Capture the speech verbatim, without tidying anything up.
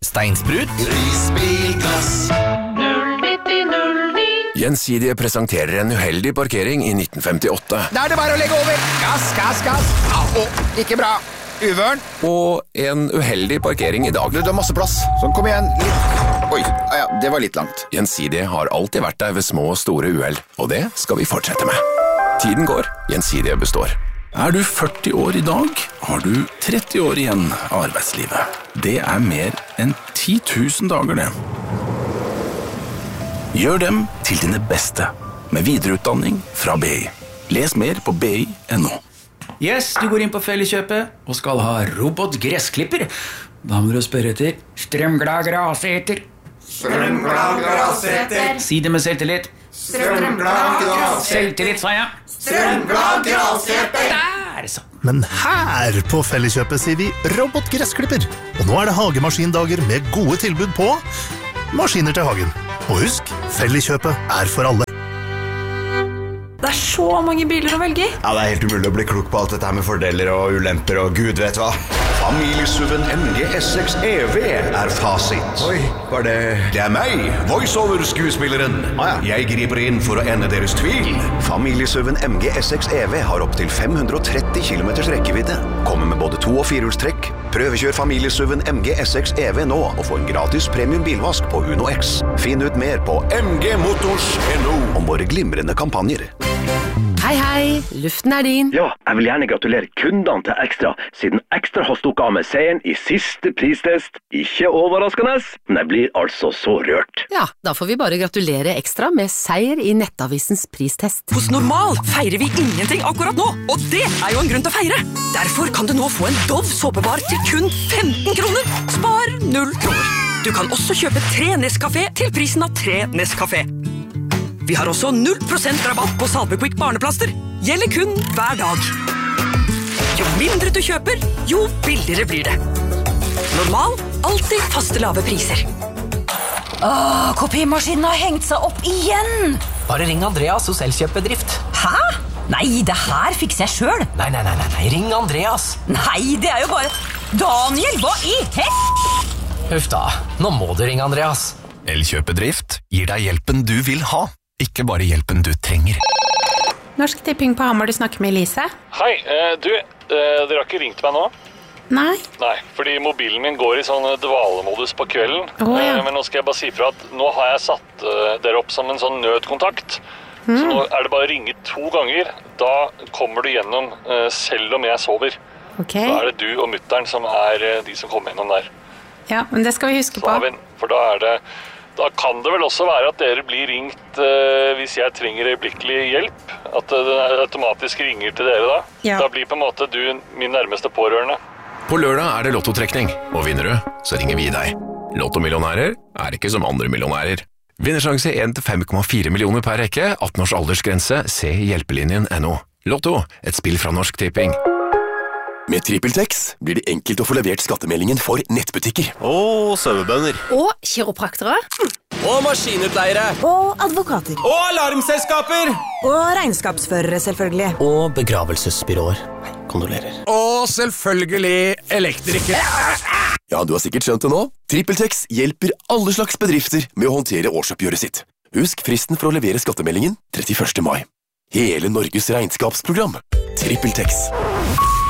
steinsprut, Risbilgass. null nitti null ni. Gjensidige presenterer en uheldig parkering i nitten femtiåtte. Da er det bare å legge over. Gass, gass, gass. Au, ikke bra. Uvørn. Og en uheldig parkering i dag. Du, det er masse plass. Sånn, kom igjen. Litt. Oi, ja, det var litt langt. Gjensidige har alltid vært der ved små og store uheld, og det skal vi fortsette med. Tiden går, Gjensidige består. Er du førti år i dag, har du tretti år igjen av arbeidslivet. Det er mer enn ti tusen dager det. Gjør dem til dine beste, med videreutdanning fra B I. Les mer på b i punktum no. Yes, du går inn på Felleskjøpet og skal ha robotgressklipper. Da må du spørre etter strømglad graseter. Strømglad graseter. Si det med selvtillit. Strømglad graseter. Selvtillit, sa jeg. Strømglad graseter. Der, så. Men her på Felleskjøpet sier vi robotgressklipper. Og nå er det hagemaskindager med gode tilbud på maskiner til hagen. Og husk, Felleskjøpet er for alle. Det er så mange biler å velge i. Ja, det er helt umulig å bli klok på alt dette her med fordeler og ulemper og gud vet hva. Familiesuven M G S seks E V er fasit. Oi, var det... Det er meg, voiceover-skuespilleren. Ah, ja. Jeg griper inn for å ende deres tvil. Familiesuven M G S seks E V har opp til fem hundre og tretti kilometers rekkevidde. Kommer med både to- og firehjulstrekk. Prøvekjør familiesuven M G S seks E V nå og få en gratis premium bilvask på Uno X. Finn ut mer på M G Motors punktum no om våre glimrende kampanjer. Hei, hei, luften er din. Ja, jeg vil gjerne gratulere kundene til Extra, siden Extra har stukket av med seieren i siste pristest. Ikke overraskende, men jeg blir altså så rørt. Ja, da får vi bare gratulere Extra med seier i Nettavisens pristest. Hos Normal feirer vi ingenting akkurat nå, og det er jo en grunn til å feire. Derfor kan du nå få en Dove såpebar til kun femten kroner. Spar null kroner. Du kan også kjøpe tre Nescafé til prisen av tre Nescafé. Vi har også null prosent rabatt på Salvequick barneplaster. Gjelder kun hver dag. Jo mindre du kjøper, jo billigere blir det. Normal, alltid faste lave priser. Åh, kopimaskinen har hengt seg opp igjen! Bare ring Andreas hos Elkjøp-bedrift. Hæ? Nei, det her fikser jeg selv. Nei, nei, nei, nei, ring Andreas. Nei, det er jo bare... Daniel, hva i hest? Huff da, nå må du ringe Andreas. Elkjøp-bedrift gir deg hjelpen du vil ha, ikke bare hjelpen du trenger. Norsk Tipping på Hamar, du snakker med Elise. Hei, eh, du, eh, dere har ikke ringt meg nå? Nei. Nei, fordi mobilen min går i sånn dvalemodus på kvelden. Oh, ja. eh, men nå skal jeg bare si fra at nå har jeg satt eh, dere opp som en sånn nødkontakt. Mm. Så nå er det bare å ringe to ganger. Da kommer du gjennom eh, selv om jeg sover. Okay. Da er det du og mutteren som er eh, de som kommer gjennom der. Ja, men det skal vi huske Så på. Vi, for da er det... Da kan det vel også være at dere blir ringt uh, hvis jeg trenger øyeblikkelig hjelp. At uh, den automatisk ringer til dere da. Ja. Da blir på en måte du min nærmeste pårørende. På lørdag er det lottotrekning, og vinner du, så ringer vi deg. Lottomillionærer er ikke som andre millionærer. Vinnersjanse en til fem komma fire millioner per rekke, atten års aldersgrense, se hjelpelinjen punktum no. Lotto, et spill fra Norsk Tipping. Med TrippelTex blir det enkelt å få levert skattemeldingen for nettbutikker. Og sauebønder. Og kiropraktere. Og maskinutleiere. Og advokater. Og alarmselskaper. Og regnskapsførere, selvfølgelig. Og begravelsesbyråer. Kondolerer. Og selvfølgelig elektriker. Ja, du har sikkert skjønt det nå. TrippelTex hjelper alle slags bedrifter med å håndtere årsoppgjøret sitt. Husk fristen for å levere skattemeldingen trettiførste mai. Hele Norges regnskapsprogram. TrippelTex.